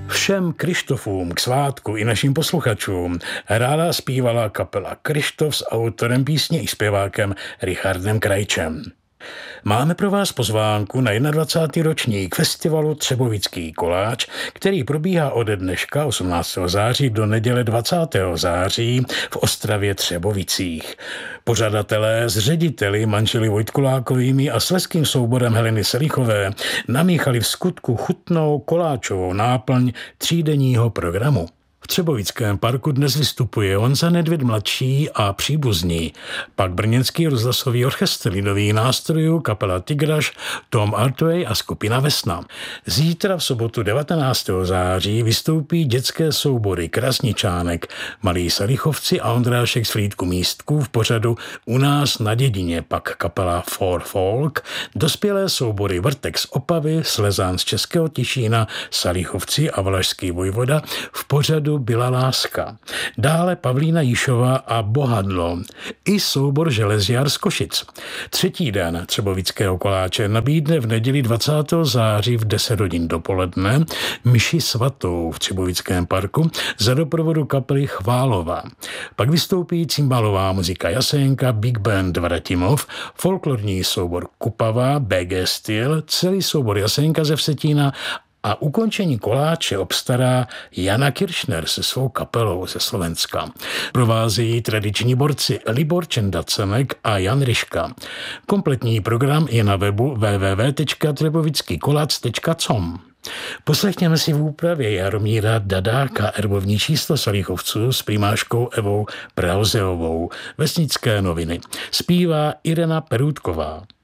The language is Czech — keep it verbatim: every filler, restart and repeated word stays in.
Všem Krištofům k svátku i našim posluchačům ráda zpívala kapela Krištof s autorem písně i zpěvákem Richardem Krajčem. Máme pro vás pozvánku na dvacátý první ročník festivalu Třebovický koláč, který probíhá ode dneška osmnáctého září do neděle dvacátého září v Ostravě Třebovicích. Pořadatelé s řediteli manželi Vojtkulákovými a slezským souborem Heleny Selichové namíchali v skutku chutnou koláčovou náplň třídenního programu. V Třebovickém parku dnes vystupuje Honza Nedvěd mladší a příbuzní, pak brněnský rozhlasový orchestr lidových nástrojů, kapela Tigraš, Tom Artway a skupina Vesna. Zítra v sobotu devatenáctého září vystoupí dětské soubory Krasničánek, Malí Salichovci a Ondrášek z Frýdku Místků v pořadu U nás na dědině, pak kapela For Folk, dospělé soubory Vrtek z Opavy, Slezán z Českého Těšína, Salichovci a Valašský vojvoda v pořadu Byla láska. Dále Pavlína Jíšová a Bohadlo i soubor Železiar z Košic. Třetí den Třebovického koláče nabídne v neděli dvacátého září v deset hodin dopoledne mši svatou v Třebovickém parku za doprovodu kapely Chválova. Pak vystoupí cymbalová muzika Jasenka, Big Band Vratimov, folklorní soubor Kupava, bé gé Styl, celý soubor Jasenka ze Vsetína a ukončení koláče obstará Jana Kiršner se svou kapelou ze Slovenska. Provázejí tradiční borci Libor Čendacenek a Jan Ryška. Kompletní program je na webu w w w tečka třebovický kolac tečka com. Poslechněme si v úpravě Jaromíra Dadáka erbovní číslo Salichovců s primáškou Evou Prauzeovou. Vesnické noviny. Zpívá Irena Perůtková.